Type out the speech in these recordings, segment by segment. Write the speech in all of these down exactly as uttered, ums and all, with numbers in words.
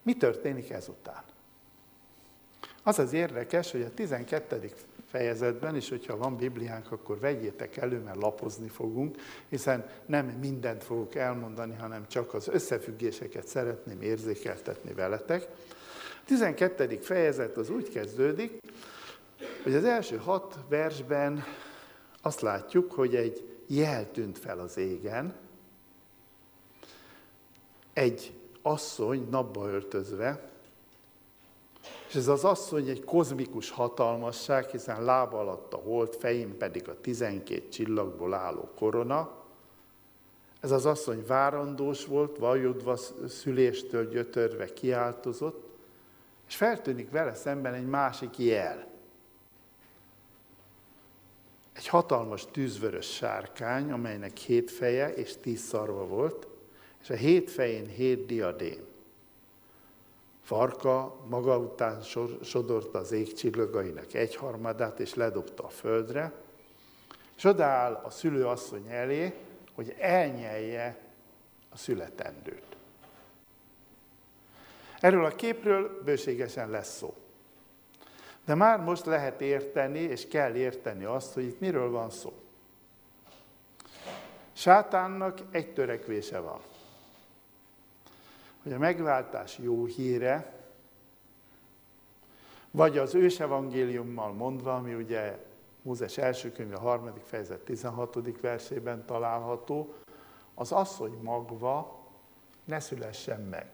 Mi történik ezután? Az az érdekes, hogy a tizenkettedik fejezetben, és hogyha van Bibliánk, akkor vegyétek elő, mert lapozni fogunk, hiszen nem mindent fogok elmondani, hanem csak az összefüggéseket szeretném érzékeltetni veletek. A tizenkettedik fejezet az úgy kezdődik, hogy az első hat versben azt látjuk, hogy egy jel tűnt fel az égen, egy asszony napba öltözve, és ez az asszony egy kozmikus hatalmasság, hiszen lába alatt a hold, fején pedig a tizenkét csillagból álló korona. Ez az asszony várandós volt, vajudva, szüléstől gyötörve kiáltozott, és feltűnik vele szemben egy másik jel. Egy hatalmas tűzvörös sárkány, amelynek hét feje és tíz szarva volt, és a hét fején hét diadém. Farka maga után sodorta az ég csillagainak egyharmadát, és ledobta a földre, és odaáll a szülőasszony elé, hogy elnyelje a születendőt. Erről a képről bőségesen lesz szó. De már most lehet érteni, és kell érteni azt, hogy itt miről van szó. Sátánnak egy törekvése van, hogy a megváltás jó híre, vagy az ősevangéliummal mondva, ami ugye Mózes első könyve, a harmadik fejezet tizenhatodik versében található, az asszony magva ne szülessen meg.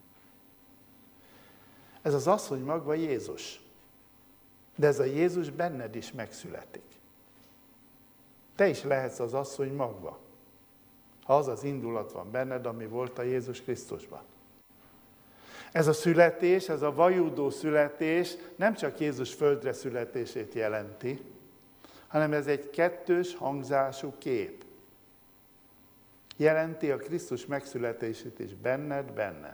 Ez az asszony magva Jézus. De ez a Jézus benned is megszületik. Te is lehetsz az asszony magva, ha az az indulat van benned, ami volt a Jézus Krisztusban. Ez a születés, ez a vajúdó születés nem csak Jézus földre születését jelenti, hanem ez egy kettős hangzású kép. Jelenti a Krisztus megszületését is benned, bennem.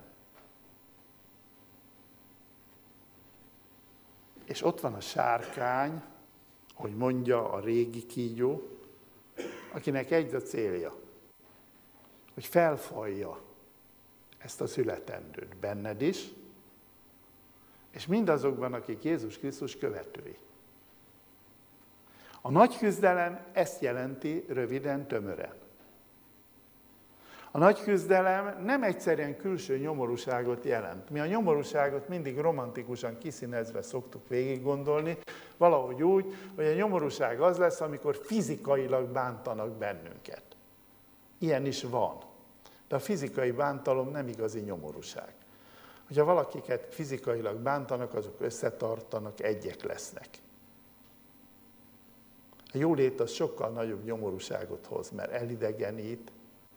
És ott van a sárkány, hogy mondja a régi kígyó, akinek egy a célja, hogy felfalja ezt a születendőt benned is, és mindazokban, akik Jézus Krisztus követői. A nagy küzdelem ezt jelenti röviden, tömören. A nagy küzdelem nem egyszerűen külső nyomorúságot jelent. Mi a nyomorúságot mindig romantikusan kiszínezve szoktuk végig gondolni, valahogy úgy, hogy a nyomorúság az lesz, amikor fizikailag bántanak bennünket. Ilyen is van. De a fizikai bántalom nem igazi nyomorúság. Hogyha valakiket fizikailag bántanak, azok összetartanak, egyek lesznek. A jólét az sokkal nagyobb nyomorúságot hoz, mert elidegenít,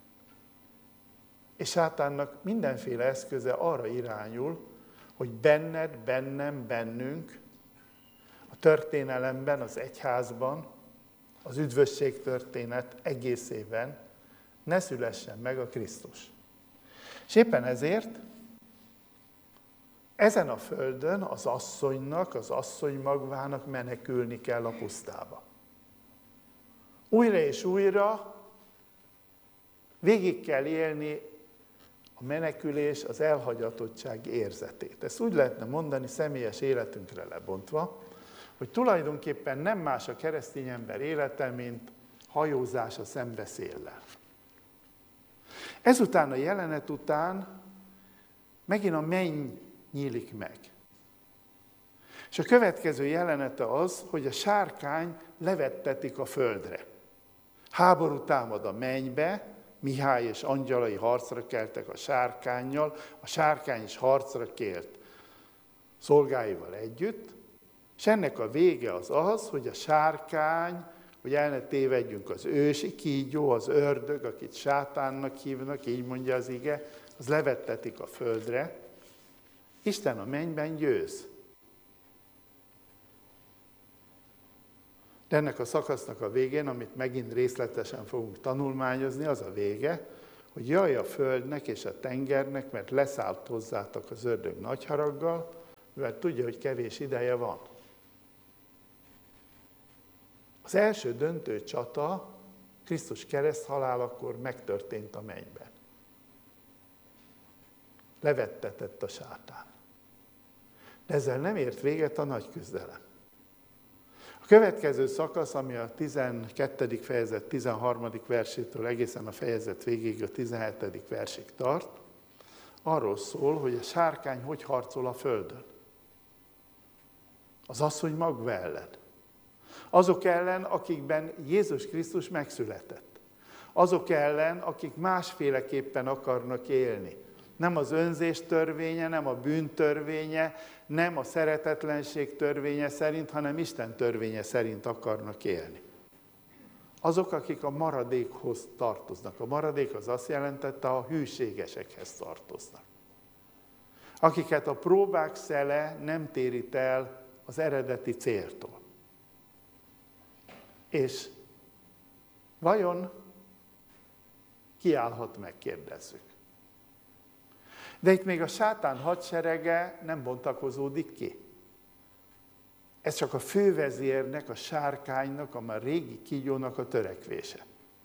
és sátánnak mindenféle eszköze arra irányul, hogy benned, bennem, bennünk, a történelemben, az egyházban, az üdvösség történet egészében ne szülessen meg a Krisztus. És éppen ezért ezen a földön az asszonynak, az asszony magvának menekülni kell a pusztába. Újra és újra végig kell élni a menekülés, az elhagyatottság érzetét. Ezt úgy lehetne mondani személyes életünkre lebontva, hogy tulajdonképpen nem más a keresztény ember élete, mint hajózás a szembeszéllel. Ezután a jelenet után megint a menny nyílik meg. És a következő jelenete az, hogy a sárkány levettetik a földre. Háború támad a mennybe, Mihály és angyalai harcra keltek a sárkánnyal, a sárkány is harcra kért szolgáival együtt, és ennek a vége az az, hogy a sárkány, hogy el ne tévedjünk, az ősi kígyó, az ördög, akit sátánnak hívnak, így mondja az ige, az levettetik a földre, Isten a mennyben győz. De ennek a szakasznak a végén, amit megint részletesen fogunk tanulmányozni, az a vége, hogy jaj a földnek és a tengernek, mert leszállt hozzátok az ördög nagy haraggal, mivel tudja, hogy kevés ideje van. Az első döntő csata Krisztus kereszthalálakor megtörtént a mennyben. levettetett a sátán. De ezzel nem ért véget a nagy küzdelem. A következő szakasz, ami a tizenkettedik fejezet tizenharmadik versétől egészen a fejezet végéig a tizenhetedik versig tart, arról szól, hogy a sárkány hogy harcol a földön. Az asszony magva ellen. Azok ellen, akikben Jézus Krisztus megszületett. Azok ellen, akik másféleképpen akarnak élni. Nem az önzés törvénye, nem a bűn törvénye, nem a szeretetlenség törvénye szerint, hanem Isten törvénye szerint akarnak élni. Azok, akik a maradékhoz tartoznak. A maradék az azt jelentette, a hűségesekhez tartoznak. Akiket a próbák szele nem térít el az eredeti céltól. És vajon kiállhat meg, kérdezzük. De itt még a sátán hadserege nem bontakozódik ki. Ez csak a fővezérnek, a sárkánynak, a már régi kígyónak a törekvése.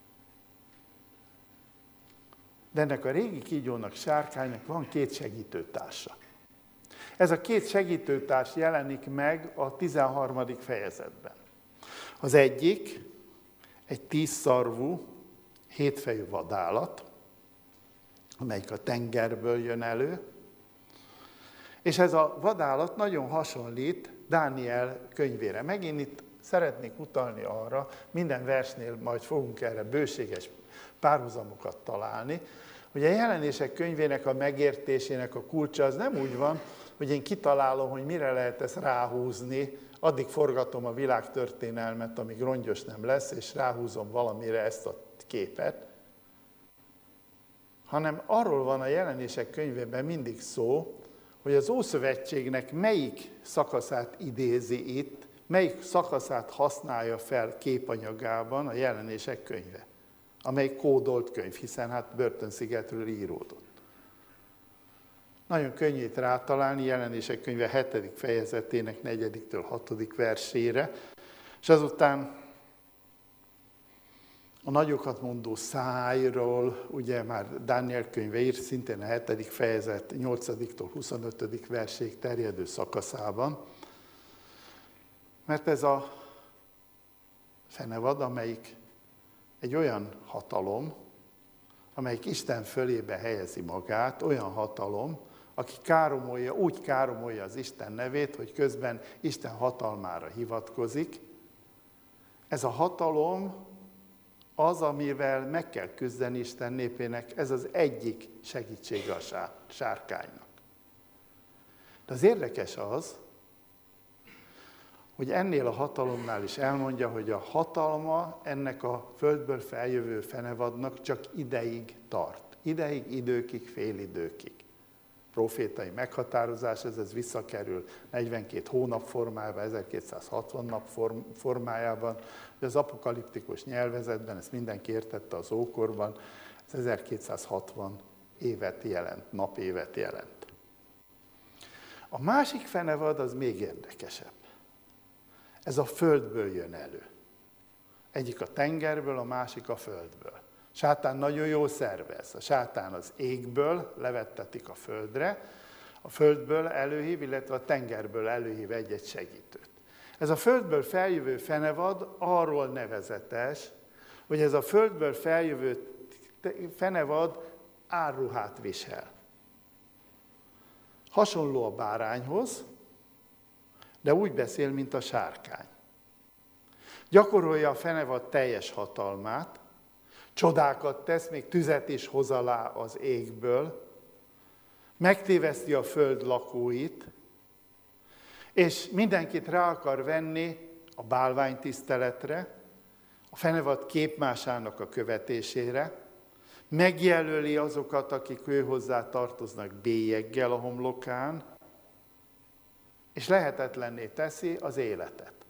De ennek a régi kígyónak, sárkánynak van két segítőtársa. Ez a két segítőtárs jelenik meg a tizenharmadik fejezetben. Az egyik egy tízszarvú, hétfejű vadállat, amelyik a tengerből jön elő, és ez a vadállat nagyon hasonlít Dániel könyvére. Megint itt szeretnék utalni arra, minden versnél majd fogunk erre bőséges párhuzamokat találni, hogy a jelenések könyvének a megértésének a kulcsa az nem úgy van, hogy én kitalálom, hogy mire lehet ezt ráhúzni, addig forgatom a világtörténelmet, amíg rongyos nem lesz, és ráhúzom valamire ezt a képet, hanem arról van a jelenések könyvében mindig szó, hogy az Ószövetségnek melyik szakaszát idézi itt, melyik szakaszát használja fel képanyagában a jelenések könyve, amely kódolt könyv, hiszen hát börtönszigetről íródott. Nagyon könnyű itt rátalálni jelenések könyve hetedik fejezetének negyediktől hatodik versére, és azután a nagyokat mondó szájról, ugye már Dániel könyve ír, szintén a hetedik fejezet nyolcadiktól huszonötödik verséig terjedő szakaszában, mert ez a fenevad, amelyik egy olyan hatalom, amelyik Isten fölébe helyezi magát, olyan hatalom, aki káromolja, úgy káromolja az Isten nevét, hogy közben Isten hatalmára hivatkozik. Ez a hatalom az, amivel meg kell küzdeni Isten népének, ez az egyik segítsége a sárkánynak. De az érdekes az, hogy ennél a hatalomnál is elmondja, hogy a hatalma ennek a földből feljövő fenevadnak csak ideig tart. Ideig, időkig, félidőkig. Profétai meghatározás, ez, ez visszakerül negyvenkét hónap formájában, ezerkétszázhatvan nap formájában. Az apokaliptikus nyelvezetben, ezt mindenki értette az ókorban, ez ezerkétszázhatvan évet jelent, napévet jelent. A másik fenevad az még érdekesebb. Ez a földből jön elő. Egyik a tengerből, a másik a földből. Sátán nagyon jól szervez. A sátán az égből levettetik a földre, a földből előhív, illetve a tengerből előhív egy-egy segítőt. Ez a földből feljövő fenevad arról nevezetes, hogy ez a földből feljövő fenevad árruhát visel. Hasonló a bárányhoz, de úgy beszél, mint a sárkány. Gyakorolja a fenevad teljes hatalmát, csodákat tesz, még tüzet is hoz alá az égből, megtéveszti a föld lakóit, és mindenkit rá akar venni a bálványtiszteletre, a fenevad képmásának a követésére, megjelöli azokat, akik ő hozzá tartoznak bélyeggel a homlokán, és lehetetlenné teszi az életet.